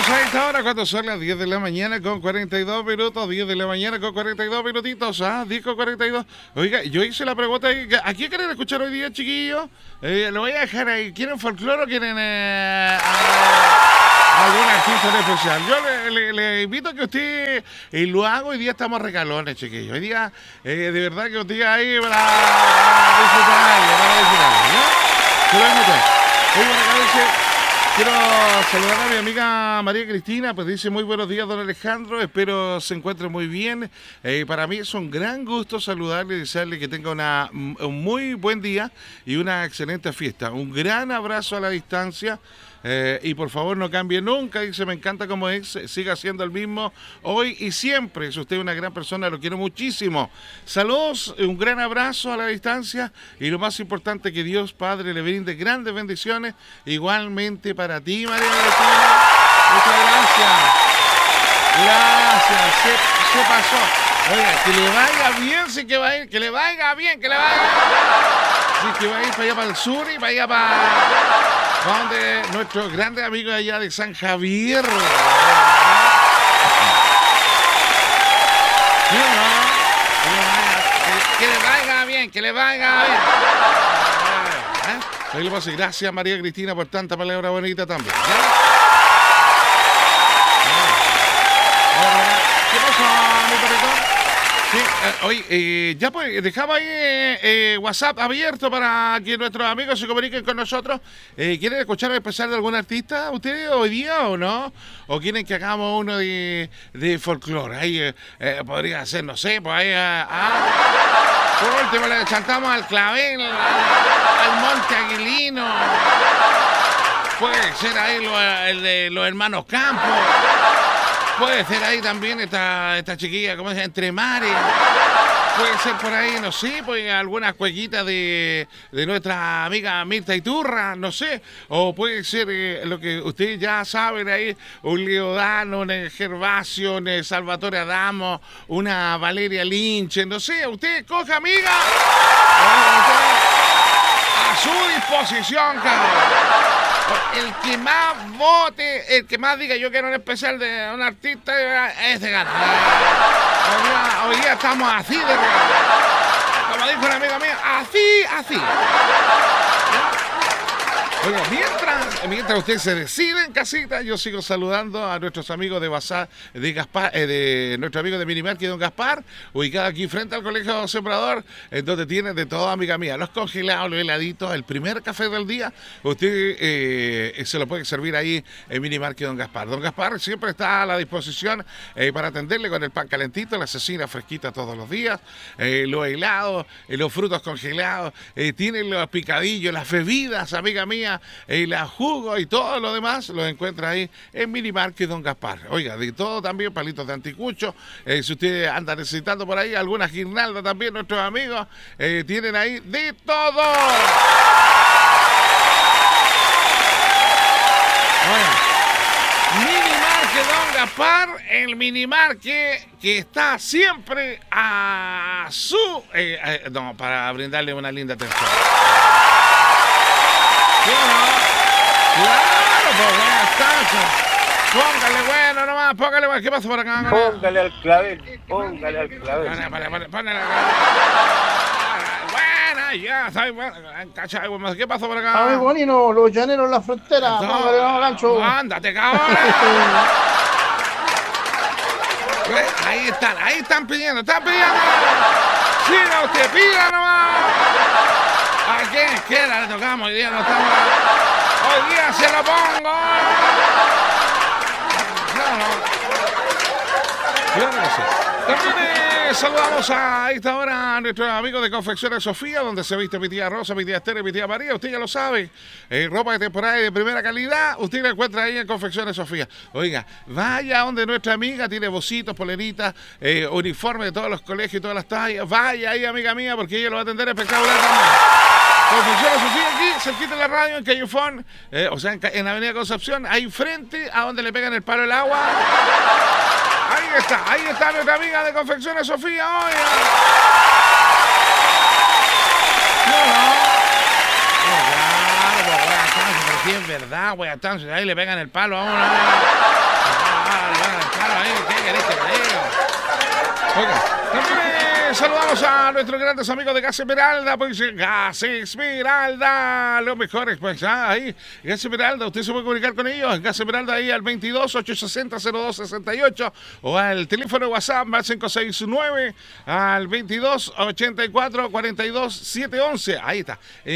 Saludamos a esta hora cuando son las 10 de la mañana con 42 minutos, 10 de la mañana con 42 minutitos, 10 con 42. Oiga, yo hice la pregunta, ¿a quién quieren escuchar hoy día, chiquillos? Lo voy a dejar ahí. ¿Quieren folclore o quieren algún artista en especial? Yo le invito a que usted lo haga. Hoy día estamos regalones, chiquillos. Hoy día, de verdad que un día ahí para disfrutarlo, ¿no? Se lo dejo todo. Oye, acá dice... Quiero saludar a mi amiga María Cristina, pues dice muy buenos días, don Alejandro, espero se encuentre muy bien. Para mí es un gran gusto saludarle y desearle que tenga un muy buen día y una excelente fiesta. Un gran abrazo a la distancia. Y por favor no cambie nunca, dice, me encanta como es, siga siendo el mismo hoy y siempre. Es usted una gran persona, lo quiero muchísimo. Saludos, un gran abrazo a la distancia y lo más importante, que Dios Padre le brinde grandes bendiciones igualmente para ti, María Cristina. Muchas gracias. Gracias, se pasó. Oiga, que le vaya bien, sí que va a ir, que le vaya bien, que le vaya. Sí, que va a ir para allá para el sur y para allá para donde nuestros grandes amigos allá de San Javier. ¿Sí o no? Que le vaya bien, que le vaya bien. Ahí le paso. Gracias, María Cristina, por tanta palabra bonita también. ¿Ya? ¿Qué pasó, mi perrito? Sí, hoy ya pues dejamos ahí WhatsApp abierto para que nuestros amigos se comuniquen con nosotros. ¿Quieren escuchar el especial de algún artista ustedes hoy día o no? ¿O quieren que hagamos uno de folclore? Ahí podría ser, no sé, pues ahí... por último le chantamos al clavel, al Monte Aguilino. Puede ser ahí el de los hermanos Campos. Puede ser ahí también esta chiquilla, como es, Entre Mares. Puede ser por ahí, no sé, pues algunas cuequitas de nuestra amiga Mirta Iturra, no sé. O puede ser lo que ustedes ya saben ahí, un Leodano, un Gervasio, un Salvatore Adamo, una Valeria Lynch, no sé. Usted coja, amiga. A su disposición, cabrón. El que más vote, el que más diga yo quiero un especial de un artista, ese gana. Hoy día estamos así de regalo. Como dijo una amiga mía, así. Oiga, mientras usted se decide en casita, yo sigo saludando a nuestros amigos de Bazar, de Gaspar, de nuestro amigo de Minimarket, don Gaspar, ubicado aquí frente al Colegio Sembrador, en donde tiene de todo, amiga mía, los congelados, los heladitos, el primer café del día. Usted se lo puede servir ahí en Minimarket, don Gaspar. Don Gaspar siempre está a la disposición para atenderle con el pan calentito, la cecina fresquita todos los días, los helados, los frutos congelados, tiene los picadillos, las bebidas, amiga mía, la jugo y todo lo demás lo encuentra ahí en Minimarket don Gaspar. Oiga, de todo también, palitos de anticucho. Si usted anda necesitando por ahí alguna guirnalda también, nuestros amigos tienen ahí de todo. Oiga, Minimarket don Gaspar, el Minimarket que está siempre a su... no, para brindarle una linda atención. Claro, pues buenas tardes. Póngale bueno nomás, póngale bueno. ¿Qué pasa por acá? Póngale al clavel, póngale al clavel. Póngale buena, ya, ¿sabes? ¿Cachai? ¿Qué pasa por acá? Ay, bonito, los llaneros en la frontera. No, Póngale no, gancho. Ándate, cabrón. Ahí están pidiendo. Siga usted, pida nomás. ¿A quién quiera le tocamos? Hoy día no estamos... Hoy día se lo pongo. Claro que sí. También saludamos a esta hora a nuestros amigos de Confecciones Sofía, donde se viste mi tía Rosa, mi tía Esther y mi tía María. Usted ya lo sabe. Ropa de temporada y de primera calidad, usted la encuentra ahí en Confecciones Sofía. Oiga, vaya donde nuestra amiga tiene bocitos, poleritas, uniformes de todos los colegios y todas las tallas. Vaya ahí, amiga mía, porque ella lo va a atender espectacular también. Confecciones Sofía aquí, cerquita de la radio, en Cayufón, o sea, en Avenida Concepción, ahí frente a donde le pegan el palo el agua. Ahí está nuestra amiga de Confecciones Sofía, oiga. Claro, pues, sí, es verdad, ahí le pegan el palo a uno. Claro, ahí, ¿qué querés que te diga? Oiga, también saludamos a nuestros grandes amigos de Gas Esmeralda, pues Gas Esmeralda, los mejores, pues ahí, Gas Esmeralda, usted se puede comunicar con ellos, en Gas Esmeralda ahí al 22-860-0268 o al teléfono WhatsApp más 569 al 22-84-42-711, ahí está.